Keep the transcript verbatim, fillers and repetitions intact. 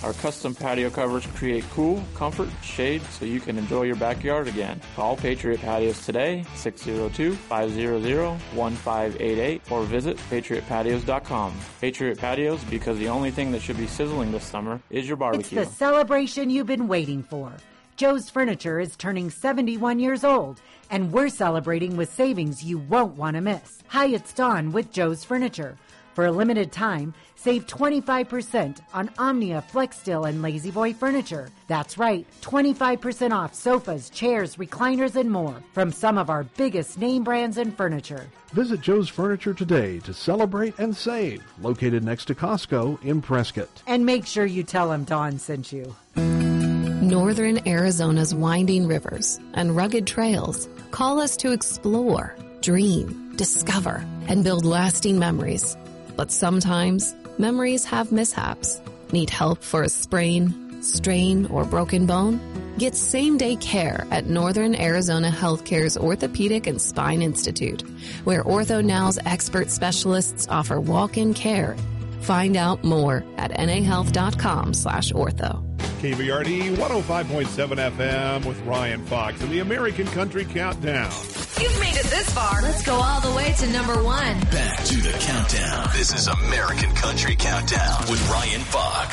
Our custom patio covers create cool, comfort, shade so you can enjoy your backyard again. Call Patriot Patios today, six oh two, five hundred, one five eight eight, or visit patriot patios dot com. Patriot Patios, because the only thing that should be sizzling this summer is your barbecue. It's the celebration you've been waiting for. Joe's Furniture is turning seventy-one years old, and we're celebrating with savings you won't want to miss. Hi, it's Dawn with Joe's Furniture. For a limited time, save twenty-five percent on Omnia, FlexSteel, and Lazy Boy furniture. That's right, twenty-five percent off sofas, chairs, recliners, and more from some of our biggest name brands and furniture. Visit Joe's Furniture today to celebrate and save. Located next to Costco in Prescott. And make sure you tell them Dawn sent you. Northern Arizona's winding rivers and rugged trails call us to explore, dream, discover, and build lasting memories. But sometimes, memories have mishaps. Need help for a sprain, strain, or broken bone? Get same-day care at Northern Arizona Healthcare's Orthopedic and Spine Institute, where OrthoNow's expert specialists offer walk-in care. Find out more at nahealth.com slash ortho. K V R D one oh five point seven F M with Ryan Fox and the American Country Countdown. You've made it this far. Let's go all the way to number one. Back to the countdown. This is American Country Countdown with Ryan Fox.